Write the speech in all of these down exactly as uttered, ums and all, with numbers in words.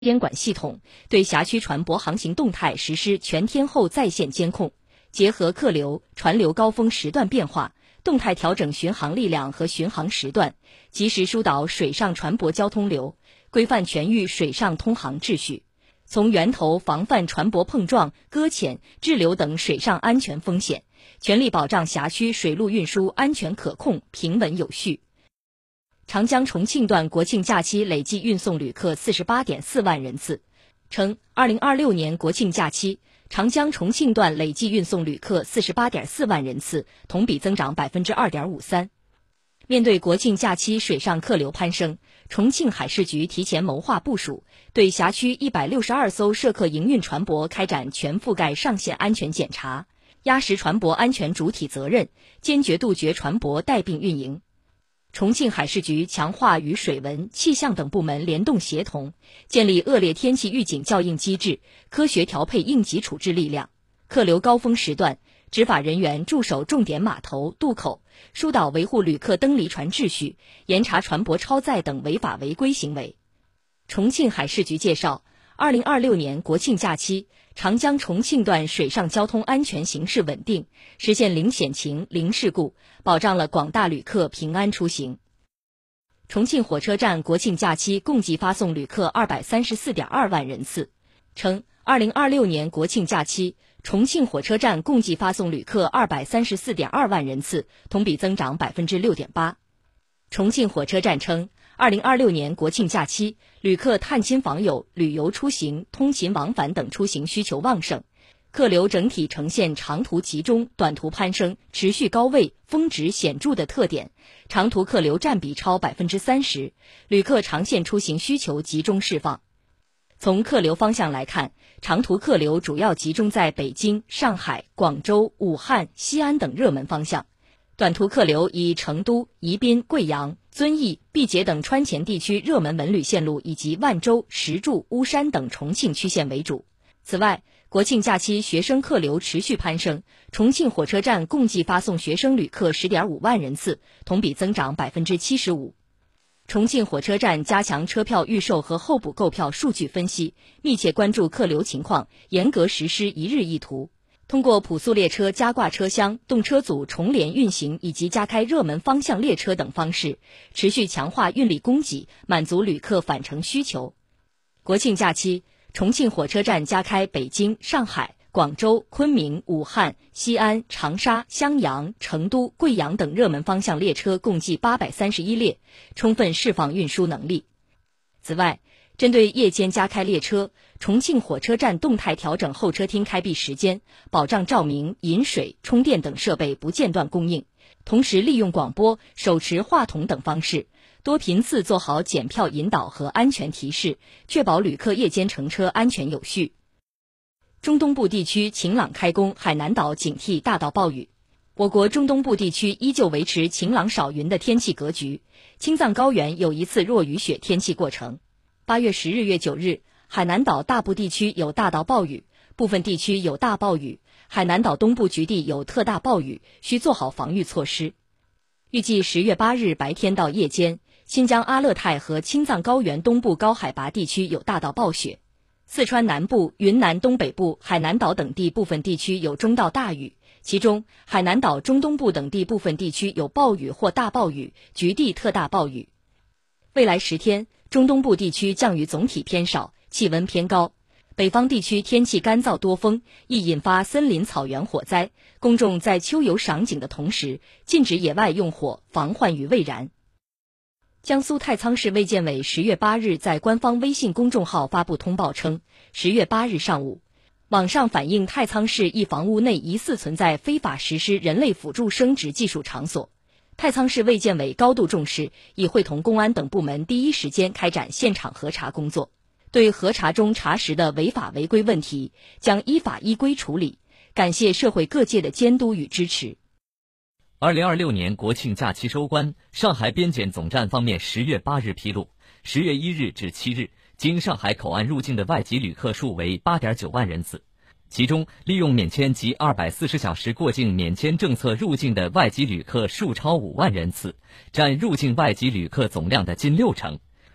监管系统，对辖区船舶航行动态实施全天候在线监控，结合客流、船流高峰时段变化，动态调整巡航力量和巡航时段，及时疏导水上船舶交通流，规范全域水上通航秩序，从源头防范船舶碰撞、搁浅、滞留等水上安全风险，全力保障辖区水陆运输安全可控、平稳有序。长江重庆段国庆假期累计运送旅客 四十八点四万人次，称二零二六年国庆假期，长江重庆段累计运送旅客 四十八点四万人次，同比增长 百分之二点五三。面对国庆假期水上客流攀升，重庆海事局提前谋划部署，对辖区一百六十二艘涉客营运船舶开展全覆盖上线安全检查，压实船舶安全主体责任，坚决杜绝船舶带病运营。重庆海事局强化与水文、气象等部门联动协同，建立恶劣天气预警校应机制，科学调配应急处置力量。客流高峰时段，执法人员驻守重点码头、渡口，疏导维护旅客登离船秩序，严查船舶超载等违法违规行为。重庆海事局介绍，二零二六年国庆假期，长江重庆段水上交通安全形势稳定，实现零险情、零事故，保障了广大旅客平安出行。重庆火车站国庆假期共计发送旅客 二百三十四点二万人次，称二零二六年国庆假期，重庆火车站共计发送旅客 二百三十四点二万人次，同比增长 百分之六点八。重庆火车站称，二零二六年国庆假期，旅客探亲访友、旅游出行、通勤往返等出行需求旺盛，客流整体呈现长途集中、短途攀升、持续高位、峰值显著的特点，长途客流占比超 百分之三十， 旅客长线出行需求集中释放。从客流方向来看，长途客流主要集中在北京、上海、广州、武汉、西安等热门方向。短途客流以成都、宜宾、贵阳、遵义、毕节等川黔地区热门文旅线路以及万州、石柱、巫山等重庆区县为主。此外，国庆假期学生客流持续攀升，重庆火车站共计发送学生旅客 十点五万人次，同比增长 百分之七十五。重庆火车站加强车票预售和候补购票数据分析，密切关注客流情况，严格实施一日一图。通过普速列车加挂车厢、动车组重联运行以及加开热门方向列车等方式，持续强化运力供给，满足旅客返程需求。国庆假期，重庆火车站加开北京、上海、广州、昆明、武汉、西安、长沙、襄阳、成都、贵阳等热门方向列车共计八百三十一列，充分释放运输能力。此外，针对夜间加开列车，重庆火车站动态调整候车厅开闭时间，保障照明、饮水、充电等设备不间断供应，同时利用广播、手持话筒等方式，多频次做好检票引导和安全提示，确保旅客夜间乘车安全有序。中东部地区晴朗开工，海南岛警惕大到暴雨。我国中东部地区依旧维持晴朗少云的天气格局，青藏高原有一次弱雨雪天气过程。八月十日、月九日，海南岛大部地区有大到暴雨，部分地区有大暴雨，海南岛东部局地有特大暴雨，需做好防御措施。预计十月八日白天到夜间，新疆阿勒泰和青藏高原东部高海拔地区有大到暴雪，四川南部、云南东北部、海南岛等地部分地区有中到大雨，其中海南岛中东部等地部分地区有暴雨或大暴雨，局地特大暴雨。未来十天，中东部地区降雨总体偏少，气温偏高。北方地区天气干燥多风，易引发森林草原火灾，公众在秋游赏景的同时，禁止野外用火，防患于未然。江苏太仓市卫健委十月八日在官方微信公众号发布通报称，十月八日上午，网上反映太仓市一房屋内疑似存在非法实施人类辅助生殖技术场所。太仓市卫健委高度重视，已会同公安等部门第一时间开展现场核查工作，对核查中查实的违法违规问题将依法依规处理，感谢社会各界的监督与支持。 二零二六年国庆假期收官，上海边检总站方面十月八日披露，十月一日至七日，经上海口岸入境的外籍旅客数为 八点九万人次。其中，利用免签及二百四十小时过境免签政策入境的外籍旅客数超五万人次，占入境外籍旅客总量的近六成。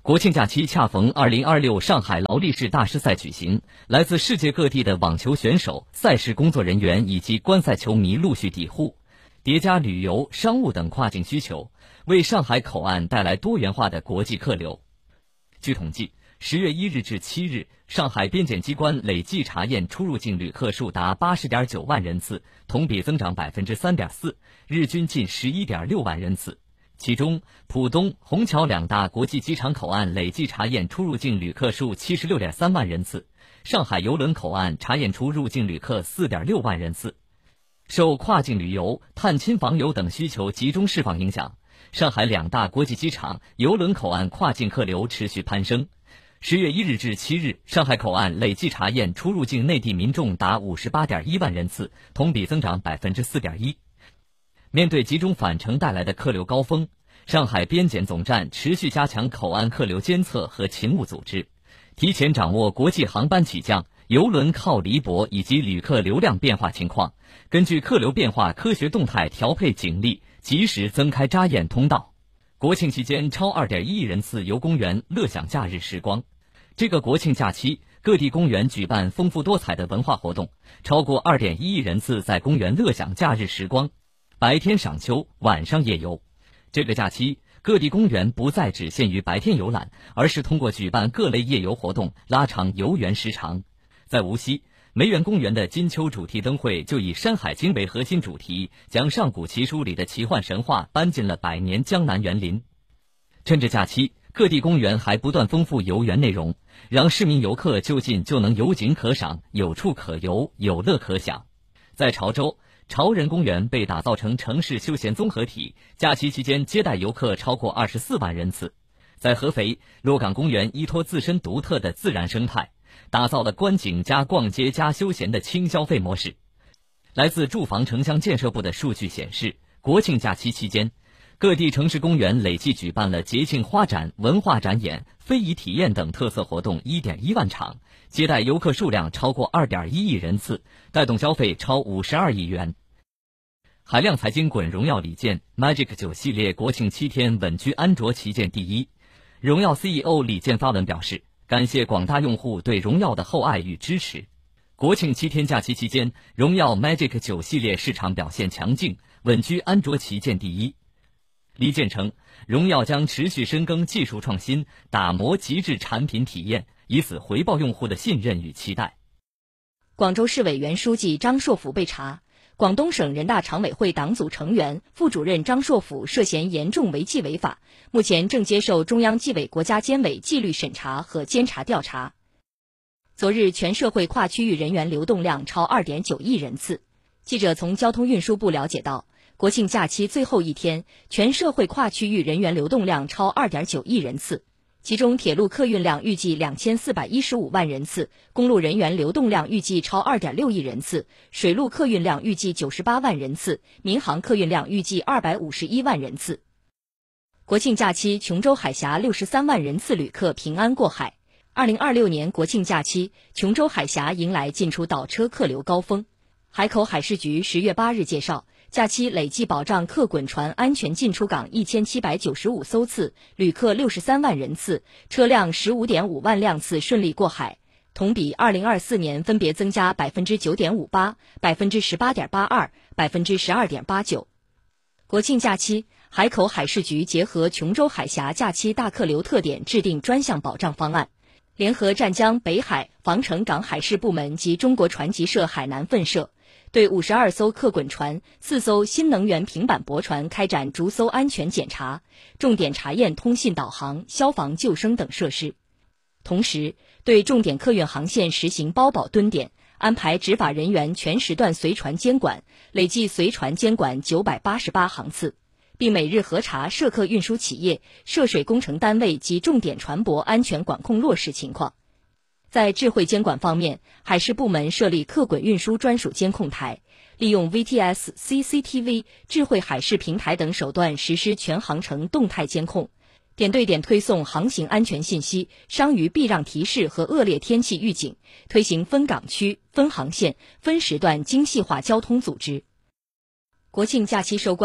国庆假期恰逢二零二六上海劳力士大师赛举行，来自世界各地的网球选手、赛事工作人员以及观赛球迷陆续抵沪，叠加旅游、商务等跨境需求，为上海口岸带来多元化的国际客流。据统计，十月一日至七日，上海边检机关累计查验出入境旅客数达八十点九万人次，同比增长百分之三点四，日均近十一点六万人次。其中，浦东、虹桥两大国际机场口岸累计查验出入境旅客数七十六点三万人次，上海邮轮口岸查验出入境旅客四点六万人次。受跨境旅游、探亲访友等需求集中释放影响，上海两大国际机场、邮轮口岸跨境客流持续攀升。十月一日至七日，上海口岸累计查验出入境内地民众达五十八点一万人次，同比增长百分之四点一。面对集中返程带来的客流高峰，上海边检总站持续加强口岸客流监测和勤务组织，提前掌握国际航班起降、邮轮靠离泊以及旅客流量变化情况，根据客流变化科学动态调配警力，及时增开扎验通道。国庆期间，超 二点一亿人次游公园乐享假日时光。这个国庆假期，各地公园举办丰富多彩的文化活动，超过 二点一亿人次在公园乐享假日时光，白天赏秋，晚上夜游。这个假期，各地公园不再只限于白天游览，而是通过举办各类夜游活动，拉长游园时长。在无锡，梅园公园的金秋主题灯会就以《山海经》为核心主题，将上古奇书里的奇幻神话搬进了百年江南园林。趁着假期，各地公园还不断丰富游园内容，让市民游客就近就能有景可赏，有处可游，有乐可享。在潮州，潮人公园被打造成城市休闲综合体，假期期间接待游客超过二十四万人次。在合肥，洛岗公园依托自身独特的自然生态，打造了观景加逛街加休闲的轻消费模式。来自住房城乡建设部的数据显示，国庆假期期间，各地城市公园累计举办了节庆花展、文化展演、非遗体验等特色活动 一点一万场，接待游客数量超过 二点一亿人次，带动消费超五十二亿元。海量财经滚荣耀礼件 Magic 九系列国庆七天稳居安卓旗舰第一。荣耀 C E O 李健发文表示，感谢广大用户对荣耀的厚爱与支持。国庆七天假期期间，荣耀 Magic 九系列市场表现强劲，稳居安卓旗舰第一。李健称，荣耀将持续深耕技术创新，打磨极致产品体验，以此回报用户的信任与期待。 广州市委原书记张硕甫被查，广东省人大常委会党组成员、副主任张硕甫涉嫌严重违纪违法，目前正接受中央纪委国家监委纪律审查和监察调查。昨日，全社会跨区域人员流动量超 二点九亿人次。记者从交通运输部了解到，国庆假期最后一天，全社会跨区域人员流动量超 二点九亿人次。其中铁路客运量预计两千四百一十五万人次，公路人员流动量预计超 二点六亿人次，水路客运量预计九十八万人次，民航客运量预计二百五十一万人次。国庆假期，琼州海峡六十三万人次旅客平安过海。二零二六年国庆假期，琼州海峡迎来进出倒车客流高峰。海口海事局十月八日介绍，假期累计保障客滚船安全进出港一千七百九十五艘次，旅客六十三万人次，车辆 十五点五万辆次顺利过海，同比二零二四年分别增加 百分之九点五八、百分之十八点八二、百分之十二点八九。国庆假期，海口海事局结合琼州海峡假期大客流特点，制定专项保障方案，联合湛江、北海、防城港海事部门及中国船级社海南分社，对五十二艘客滚船、四艘新能源平板驳船开展逐艘安全检查，重点查验通信导航、消防救生等设施。同时，对重点客运航线实行包保蹲点，安排执法人员全时段随船监管，累计随船监管九百八十八航次，并每日核查涉客运输企业、涉水工程单位及重点船舶安全管控落实情况。在智慧监管方面，海事部门设立客滚运输专属监控台，利用 V T S、C C T V、智慧海事平台等手段实施全航程动态监控，点对点推送航行安全信息、伤于避让提示和恶劣天气预警，推行分港区、分航线、分时段精细化交通组织。国庆假期收官，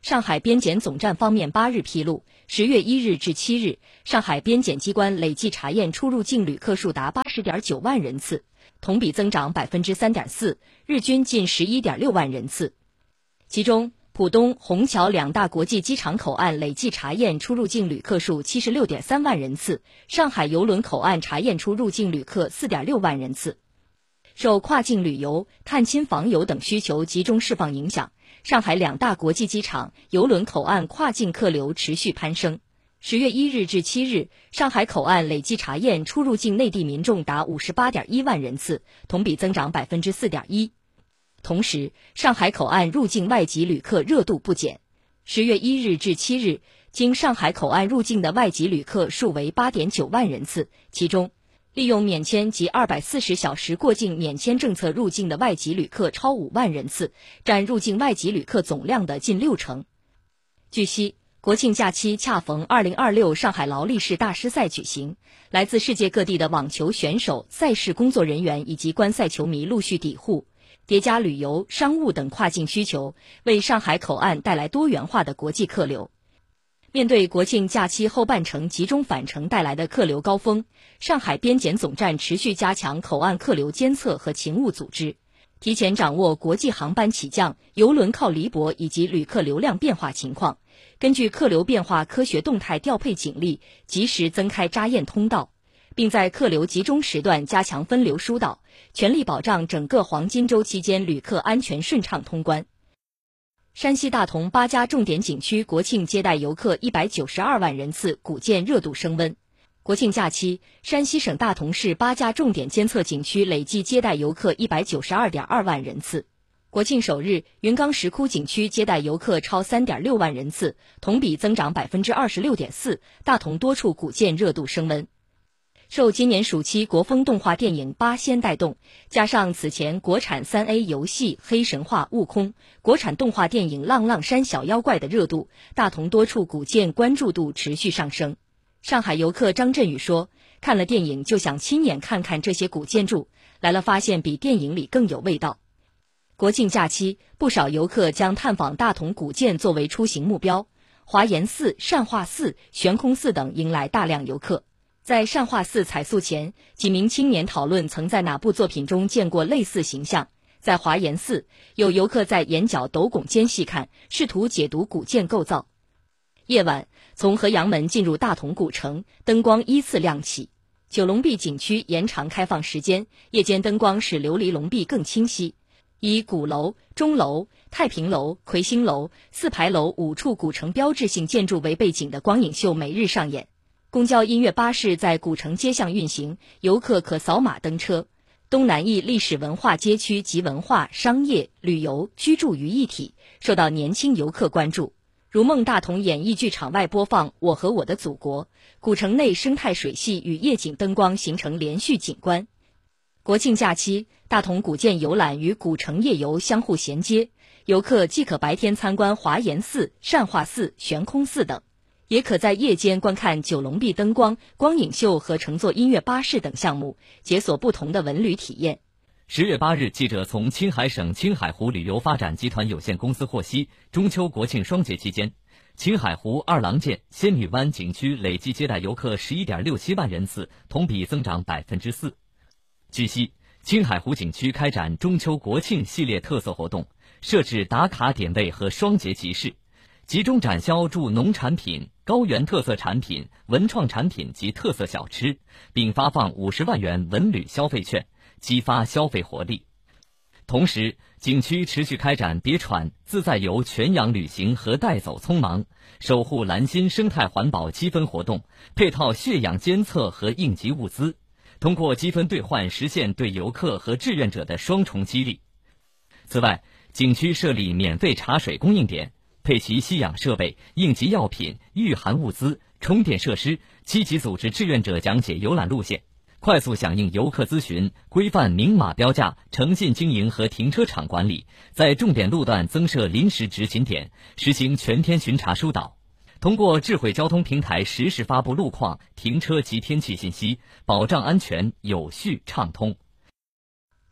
上海边检总站方面八日披露，十月一日至七日，上海边检机关累计查验出入境旅客数达八十点九万人次，同比增长百分之三点四，日均近十一点六万人次。其中，浦东、虹桥两大国际机场口岸累计查验出入境旅客数七十六点三万人次，上海邮轮口岸查验出入境旅客四点六万人次。受跨境旅游、探亲访友等需求集中释放影响，上海两大国际机场、邮轮口岸跨境客流持续攀升。十月一日至七日，上海口岸累计查验出入境内地民众达五十八点一万人次，同比增长百分之四点一。同时，上海口岸入境外籍旅客热度不减。十月一日至七日，经上海口岸入境的外籍旅客数为八点九万人次，其中，利用免签及二百四十小时过境免签政策入境的外籍旅客超五万人次，占入境外籍旅客总量的近六成。据悉，国庆假期恰逢二零二六上海劳力士大师赛举行，来自世界各地的网球选手、赛事工作人员以及观赛球迷陆续抵沪，叠加旅游、商务等跨境需求，为上海口岸带来多元化的国际客流。面对国庆假期后半程集中返程带来的客流高峰，上海边检总站持续加强口岸客流监测和勤务组织，提前掌握国际航班起降、邮轮靠离泊以及旅客流量变化情况，根据客流变化科学动态调配警力，及时增开扎验通道，并在客流集中时段加强分流疏导，全力保障整个黄金周期间旅客安全顺畅通关。山西大同八家重点景区国庆接待游客一百九十二万人次，古建热度升温。国庆假期，山西省大同市八家重点监测景区累计接待游客一百九十二点二万人次。国庆首日，云冈石窟景区接待游客超三点六万人次，同比增长百分之二十六点四。大同多处古建热度升温。受今年暑期国风动画电影《八仙》带动，加上此前国产 三 A 游戏《黑神话：悟空》、国产动画电影《浪浪山小妖怪》的热度，大同多处古建关注度持续上升。上海游客张振宇说，看了电影就想亲眼看看这些古建筑，来了发现比电影里更有味道。国庆假期，不少游客将探访大同古建作为出行目标，华严寺、善化寺、悬空寺等迎来大量游客。在善化寺彩塑前，几名青年讨论曾在哪部作品中见过类似形象。在华严寺，有游客在眼角斗拱间细看，试图解读古建构造。夜晚，从河阳门进入大同古城，灯光依次亮起。九龙壁景区延长开放时间，夜间灯光使琉璃龙壁更清晰。以鼓楼、钟楼、太平楼、魁星楼、四牌楼五处古城标志性建筑为背景的光影秀每日上演。公交音乐巴士在古城街巷运行，游客可扫码登车。东南翼历史文化街区集文化、商业、旅游、居住于一体，受到年轻游客关注。如梦大同演艺剧场外播放《我和我的祖国》，古城内生态水系与夜景灯光形成连续景观。国庆假期，大同古建游览与古城夜游相互衔接，游客既可白天参观华严寺、善化寺、悬空寺等，也可在夜间观看九龙壁灯光、光影秀和乘坐音乐巴士等项目，解锁不同的文旅体验。 十月八日，记者从青海省青海湖旅游发展集团有限公司获悉，中秋国庆双节期间，青海湖二郎剑、仙女湾景区累计接待游客十一点六七万人次，同比增长百分之四。据悉，青海湖景区开展中秋国庆系列特色活动，设置打卡点位和双节集市，集中展销驻农产品、高原特色产品、文创产品及特色小吃，并发放五十万元文旅消费券，激发消费活力。同时，景区持续开展别闯自在游全洋旅行和带走匆忙、守护蓝心生态环保积分活动，配套血氧监测和应急物资，通过积分兑换实现对游客和志愿者的双重激励。此外，景区设立免费茶水供应点，配齐吸氧设备、应急药品、御寒物资、充电设施，积极组织志愿者讲解游览路线，快速响应游客咨询，规范明码标价、诚信经营和停车场管理，在重点路段增设临时执勤点，实行全天巡查疏导。通过智慧交通平台实时发布路况、停车及天气信息，保障安全有序畅通。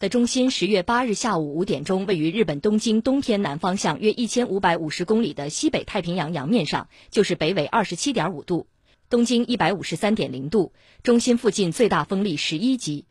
的中心十月八日下午五点钟，位于日本东京东偏南方向约一千五百五十公里的西北太平洋洋面上，就是北纬二十七点五度，东经一百五十三点零度，中心附近最大风力十一级。